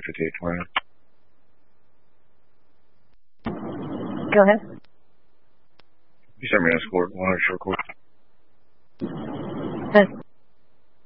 5820. Go ahead. You sent me an escort, 100 short course.